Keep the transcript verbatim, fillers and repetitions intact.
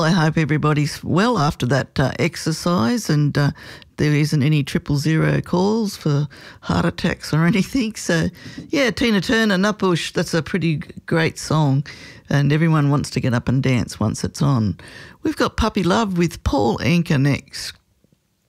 Well, I hope everybody's well after that uh, exercise and uh, there isn't any triple zero calls for heart attacks or anything. So, yeah, Tina Turner, Nutbush, that's a pretty great song and everyone wants to get up and dance once it's on. We've got Puppy Love with Paul Anka next.